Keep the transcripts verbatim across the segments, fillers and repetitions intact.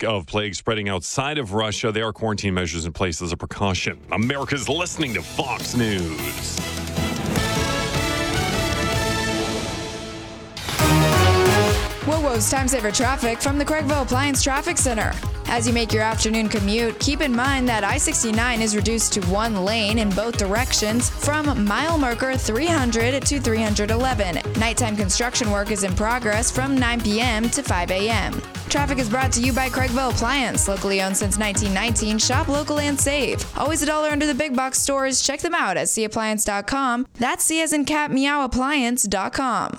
risk of plague spreading outside of Russia. There are quarantine measures in place as a precaution. America's listening to Fox News. Whoa, whoa's time saver traffic from the Craigville Appliance Traffic Center. As you make your afternoon commute, keep in mind that I sixty-nine is reduced to one lane in both directions from mile marker three hundred to three eleven. Nighttime construction work is in progress from nine p.m. to five a.m. Traffic is brought to you by Craigville Appliance, locally owned since nineteen nineteen. Shop local and save. Always a dollar under the big box stores. Check them out at c appliance dot com. That's C as in cat meow appliance dot com.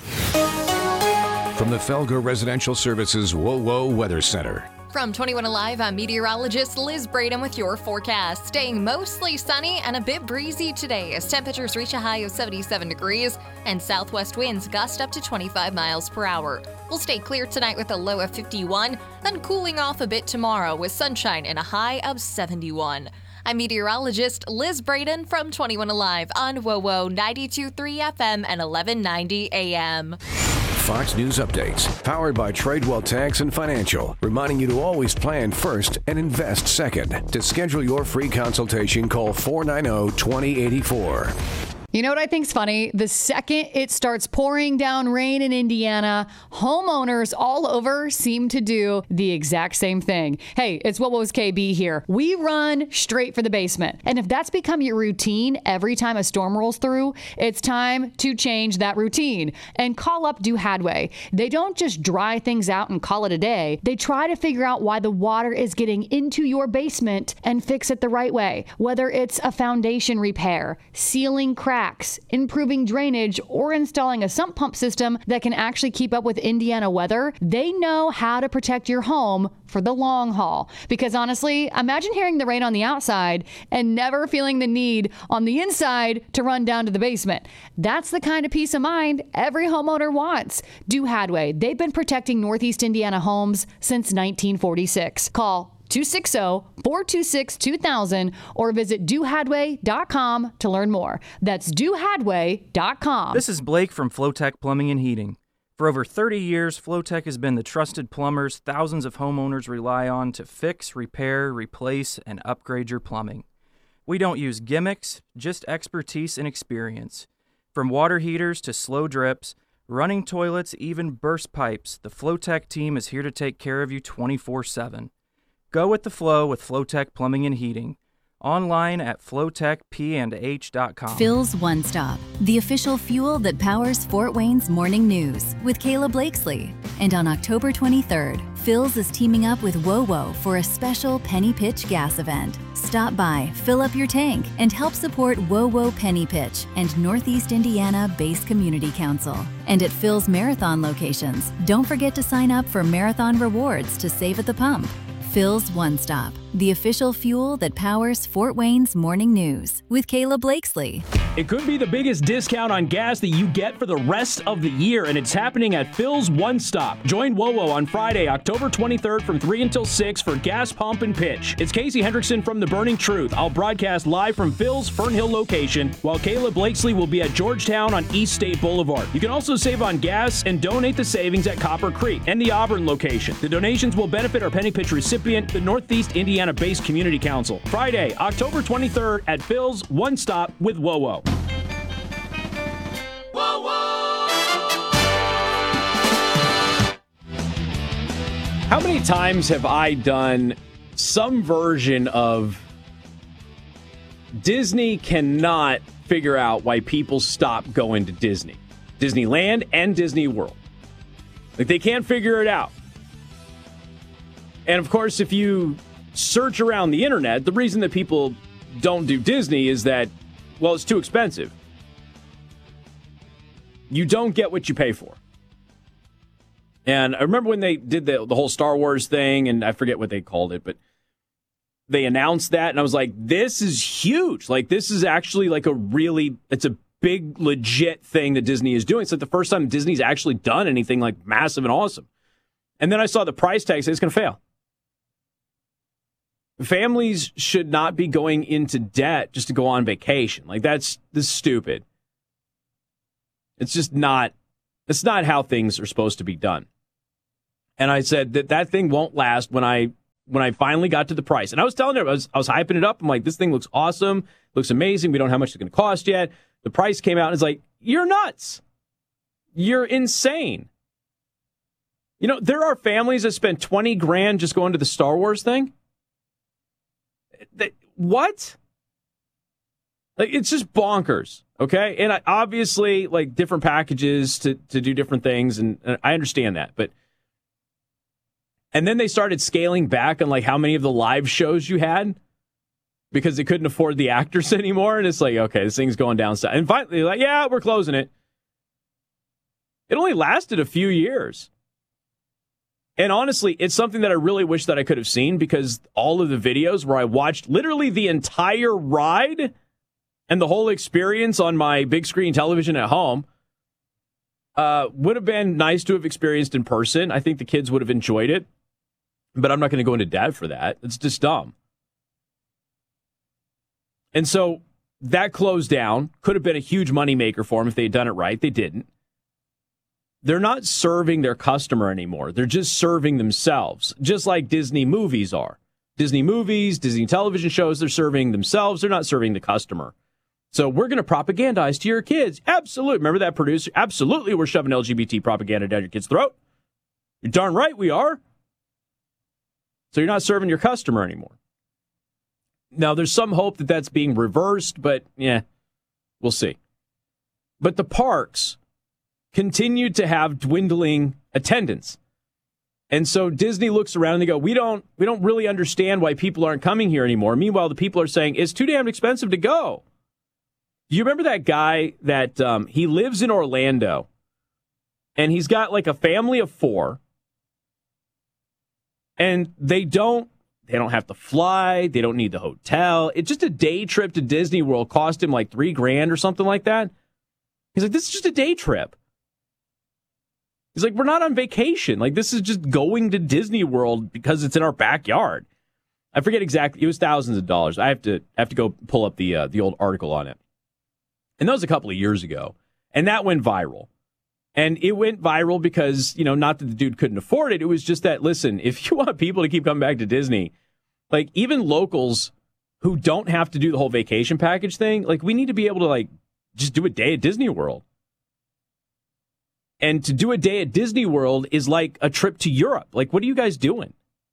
From the Felger Residential Services Whoa Whoa Weather Center. From twenty-one Alive, I'm meteorologist Liz Braden with your forecast. Staying mostly sunny and a bit breezy today as temperatures reach a high of seventy-seven degrees and southwest winds gust up to twenty-five miles per hour. We'll stay clear tonight with a low of fifty-one, then cooling off a bit tomorrow with sunshine and a high of seventy-one. I'm meteorologist Liz Braden from twenty-one Alive on W O W O ninety-two point three F M and eleven ninety A M. Fox News Updates, powered by Tradewell Tax and Financial, reminding you to always plan first and invest second. To schedule your free consultation, call four nine zero, two zero eight four. You know what I think's funny? The second it starts pouring down rain in Indiana, homeowners all over seem to do the exact same thing. Hey, it's What Was K B here. We run straight for the basement. And if that's become your routine every time a storm rolls through, it's time to change that routine and call up Do Hadway. They don't just dry things out and call it a day. They try to figure out why the water is getting into your basement and fix it the right way. Whether it's a foundation repair, sealing cracks, improving drainage, or installing a sump pump system that can actually keep up with Indiana weather, they know how to protect your home for the long haul. Because honestly, imagine hearing the rain on the outside and never feeling the need on the inside to run down to the basement. That's the kind of peace of mind every homeowner wants. Do Hadway. They've been protecting Northeast Indiana homes since nineteen forty-six. Call two six zero, four two six, two thousand or visit do hadway dot com to learn more. That's do hadway dot com. This is Blake from Flowtech Plumbing and Heating. For over thirty years, Flowtech has been the trusted plumbers thousands of homeowners rely on to fix, repair, replace, and upgrade your plumbing. We don't use gimmicks, just expertise and experience. From water heaters to slow drips, running toilets, even burst pipes, the Flowtech team is here to take care of you twenty-four seven. Go with the flow with Flowtech Plumbing and Heating. Online at flowtech p and h dot com. Phil's One Stop, the official fuel that powers Fort Wayne's morning news with Kayla Blakesley. And on October twenty-third, Phil's is teaming up with W O W O for a special Penny Pitch gas event. Stop by, fill up your tank, and help support W O W O Penny Pitch and Northeast Indiana Base Community Council. And at Phil's Marathon locations, don't forget to sign up for Marathon Rewards to save at the pump. Phil's One Stop, the official fuel that powers Fort Wayne's morning news with Kayla Blakesley. It could be the biggest discount on gas that you get for the rest of the year, and it's happening at Phil's One Stop. Join W O W O on Friday, October twenty-third from three until six for Gas Pump and Pitch. It's Casey Hendrickson from The Burning Truth. I'll broadcast live from Phil's Fern Hill location, while Kayla Blakesley will be at Georgetown on East State Boulevard. You can also save on gas and donate the savings at Copper Creek and the Auburn location. The donations will benefit our Penny Pitch recipient, the Northeast Indiana Base Community Council. Friday, October twenty-third at Phil's One Stop with W O W O. How many times have I done some version of Disney cannot figure out why people stop going to Disney? Disneyland and Disney World. Like, they can't figure it out. And of course, if you search around the internet, the reason that people don't do Disney is that, well, it's too expensive. You don't get what you pay for. And I remember when they did the, the whole Star Wars thing, and I forget what they called it, but they announced that, and I was like, this is huge. Like, this is actually like a really, it's a big, legit thing that Disney is doing. It's like the first time Disney's actually done anything like massive and awesome. And then I saw the price tag say it's going to fail. Families should not be going into debt just to go on vacation. Like, that's, this is stupid. It's just not, it's not how things are supposed to be done. And I said that that thing won't last when I when I finally got to the price. And I was telling her, I was, I was hyping it up. I'm like, this thing looks awesome, looks amazing. We don't know how much it's going to cost yet. The price came out and it's like, you're nuts. You're insane. You know, there are families that spend twenty grand just going to the Star Wars thing. They, what? Like, it's just bonkers, okay? And I, obviously, like, different packages to, to do different things, and, and I understand that. But and then they started scaling back on, like, how many of the live shows you had because they couldn't afford the actors anymore. And it's like, okay, this thing's going down. And finally, like, yeah, we're closing it. It only lasted a few years. And honestly, it's something that I really wish that I could have seen, because all of the videos where I watched literally the entire ride and the whole experience on my big screen television at home uh, would have been nice to have experienced in person. I think the kids would have enjoyed it, but I'm not going to go into debt for that. It's just dumb. And so that closed down. Could have been a huge moneymaker for them if they had done it right. They didn't. They're not serving their customer anymore. They're just serving themselves, just like Disney movies are. Disney movies, Disney television shows, they're serving themselves. They're not serving the customer. So we're going to propagandize to your kids. Absolutely. Remember that producer? Absolutely, we're shoving L G B T propaganda down your kid's throat. You're darn right we are. So you're not serving your customer anymore. Now, there's some hope that that's being reversed, but yeah, we'll see. But the parks continued to have dwindling attendance. And so Disney looks around and they go, we don't we don't really understand why people aren't coming here anymore. Meanwhile, the people are saying, it's too damn expensive to go. Do you remember that guy that um, he lives in Orlando and he's got like a family of four and they don't they don't have to fly. They don't need the hotel. It's just a day trip to Disney World cost him like three grand or something like that. He's like, this is just a day trip. He's like, we're not on vacation. Like, this is just going to Disney World because it's in our backyard. I forget exactly. It was thousands of dollars. I have to have to go pull up the uh, the old article on it. And that was a couple of years ago. And that went viral. And it went viral because, you know, not that the dude couldn't afford it. It was just that, listen, if you want people to keep coming back to Disney, like, even locals who don't have to do the whole vacation package thing, like, we need to be able to, like, just do a day at Disney World. And to do a day at Disney World is like a trip to Europe. Like, what are you guys doing?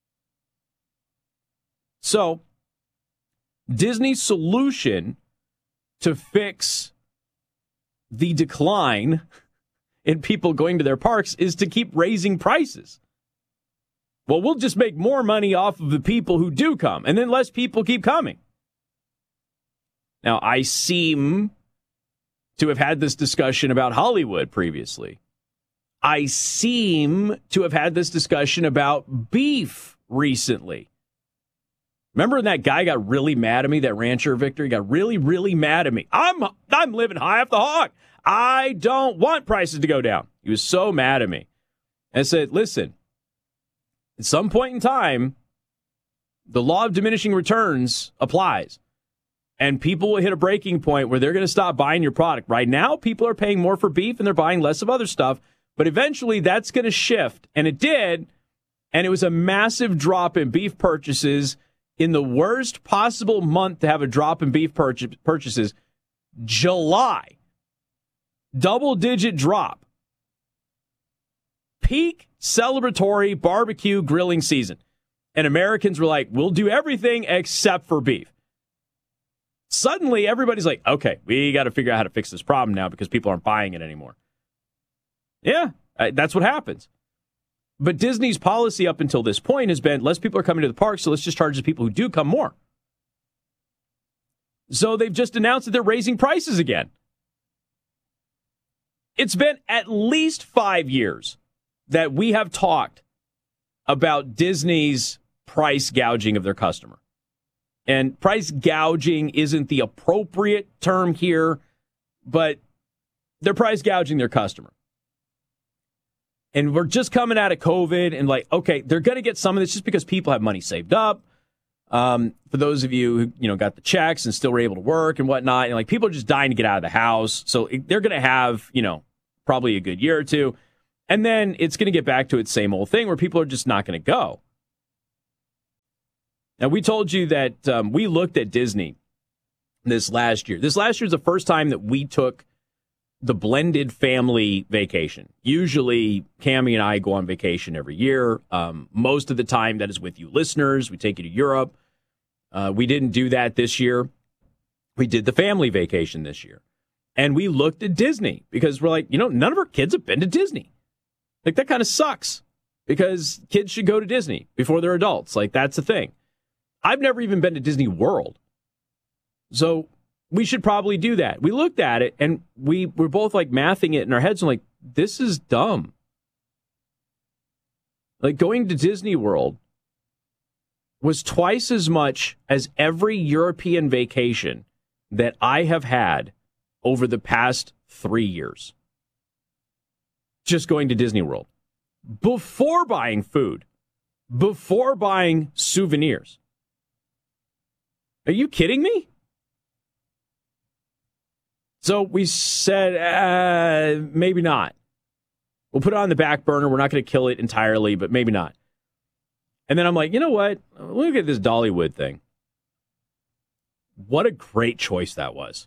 So, Disney's solution to fix the decline in people going to their parks is to keep raising prices. Well, we'll just make more money off of the people who do come, and then less people keep coming. Now, I seem to have had this discussion about Hollywood previously. I seem to have had this discussion about beef recently. Remember when that guy got really mad at me, that rancher Victor? He got really, really mad at me. I'm I'm living high off the hog. I don't want prices to go down. He was so mad at me. And I said, listen, at some point in time, the law of diminishing returns applies. And people will hit a breaking point where they're going to stop buying your product. Right now, people are paying more for beef and they're buying less of other stuff. But eventually, that's going to shift. And it did. And it was a massive drop in beef purchases in the worst possible month to have a drop in beef pur- purchases. July. Double-digit drop. Peak celebratory barbecue grilling season. And Americans were like, we'll do everything except for beef. Suddenly, everybody's like, okay, we got to figure out how to fix this problem now because people aren't buying it anymore. Yeah, that's what happens. But Disney's policy up until this point has been less people are coming to the park, so let's just charge the people who do come more. So they've just announced that they're raising prices again. It's been at least five years that we have talked about Disney's price gouging of their customer. And price gouging isn't the appropriate term here, but they're price gouging their customer. And we're just coming out of COVID and like, okay, they're going to get some of this just because people have money saved up. Um, for those of you who, you know, got the checks and still were able to work and whatnot, and like people are just dying to get out of the house. So they're going to have, you know, probably a good year or two. And then it's going to get back to its same old thing where people are just not going to go. Now, we told you that um, we looked at Disney this last year. This last year is the first time that we took the blended family vacation. Usually, Cammie and I go on vacation every year. Um, most of the time, that is with you listeners. We take you to Europe. Uh, we didn't do that this year. We did the family vacation this year. And we looked at Disney because we're like, you know, none of our kids have been to Disney. Like, that kind of sucks because kids should go to Disney before they're adults. Like, that's the thing. I've never even been to Disney World. So we should probably do that. We looked at it and we were both like mathing it in our heads and like, this is dumb. Like, going to Disney World was twice as much as every European vacation that I have had over the past three years. Just going to Disney World. Before buying food. Before buying souvenirs. Are you kidding me? So we said, uh, maybe not. We'll put it on the back burner. We're not going to kill it entirely, but maybe not. And then I'm like, you know what? Look at this Dollywood thing. What a great choice that was.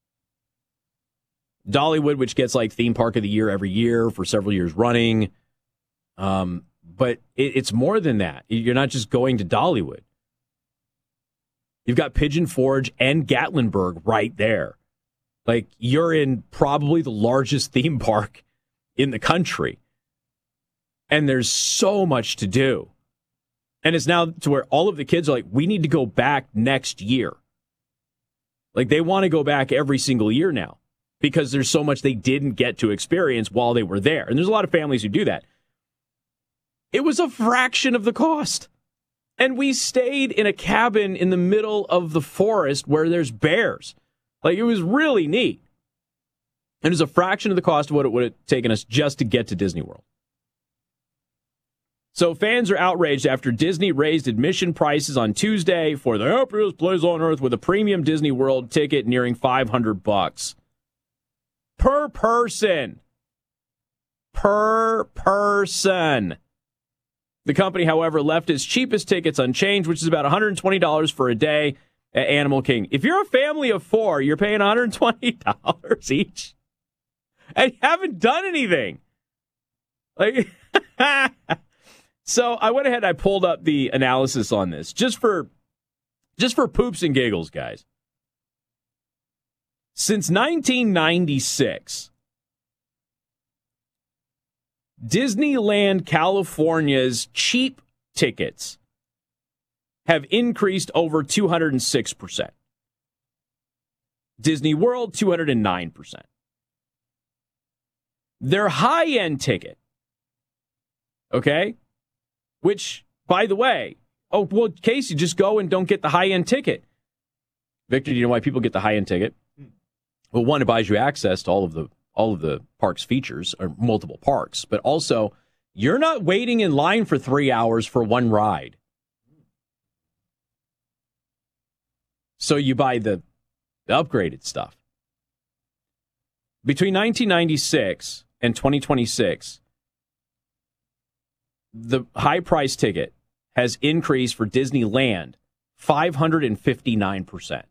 Dollywood, which gets like theme park of the year every year for several years running. Um, but it, it's more than that. You're not just going to Dollywood. You've got Pigeon Forge and Gatlinburg right there. Like, you're in probably the largest theme park in the country. And there's so much to do. And it's now to where all of the kids are like, we need to go back next year. Like, they want to go back every single year now because there's so much they didn't get to experience while they were there. And there's a lot of families who do that. It was a fraction of the cost. And we stayed in a cabin in the middle of the forest where there's bears. Like, it was really neat. And it was a fraction of the cost of what it would have taken us just to get to Disney World. So fans are outraged after Disney raised admission prices on Tuesday for the happiest place on earth with a premium Disney World ticket nearing five hundred bucks per person. Per person. The company, however, left its cheapest tickets unchanged, which is about one hundred twenty dollars for a day at Animal Kingdom. If you're a family of four, you're paying one hundred twenty dollars each. And you haven't done anything. Like, so I went ahead and I pulled up the analysis on this just for just for poops and giggles, guys. Since nineteen ninety-six, Disneyland California's cheap tickets have increased over two hundred six percent. Disney World, two hundred nine percent. Their high-end ticket, okay, which, by the way, oh, well, Casey, just go and don't get the high-end ticket. Victor, do you know why people get the high-end ticket? Well, one, it buys you access to all of the all of the park's features, or multiple parks, but also you're not waiting in line for three hours for one ride. So you buy the, the upgraded stuff. Between nineteen ninety-six and twenty twenty-six, the high price ticket has increased for Disneyland five hundred fifty-nine percent.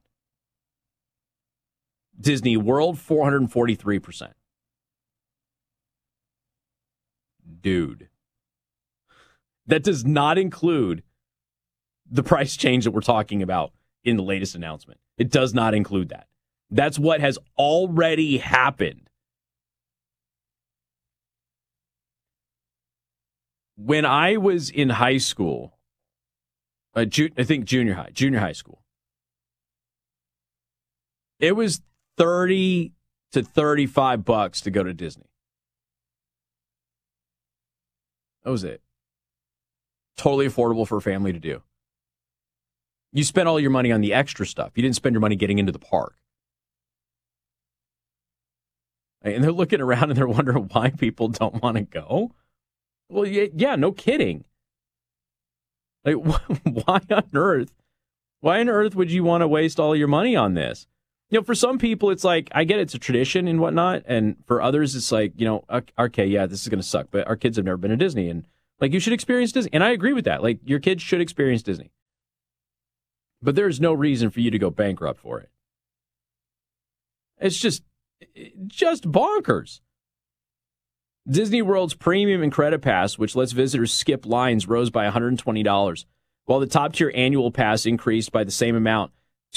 Disney World, four hundred forty-three percent. Dude. That does not include the price change that we're talking about in the latest announcement. It does not include that. That's what has already happened. When I was in high school, uh, ju- I think junior high, junior high school, it was thirty to thirty-five bucks to go to Disney. That was it. Totally affordable for a family to do. You spent all your money on the extra stuff. You didn't spend your money getting into the park. And they're looking around and they're wondering why people don't want to go. Well, yeah, yeah, no kidding. Like, why on earth? Why on earth would you want to waste all your money on this? You know, for some people, it's like, I get it's a tradition and whatnot. And for others, it's like, you know, okay, yeah, this is going to suck. But our kids have never been to Disney. And, like, you should experience Disney. And I agree with that. Like, your kids should experience Disney. But there's no reason for you to go bankrupt for it. It's just, just bonkers. Disney World's premium and credit pass, which lets visitors skip lines, rose by one hundred twenty dollars, while the top-tier annual pass increased by the same amount.